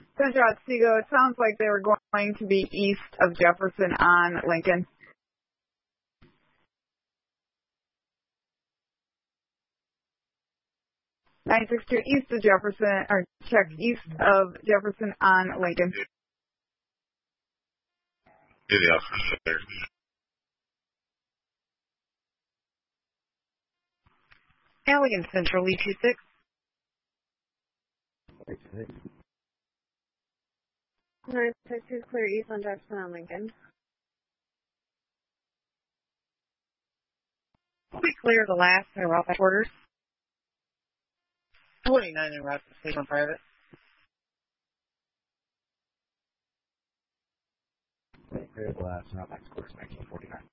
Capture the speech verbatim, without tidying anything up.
Central Otsego, it sounds like they were going to be east of Jefferson on Lincoln. nine six two east of Jefferson, or check east of Jefferson on Lincoln. Yeah, the officer there. Allegan Central, E two six. nine six two clear east on Jefferson on Lincoln. We clear the last and route quarters. twenty-nine in route to station private. Clear the last and route quarters, nineteen forty-nine.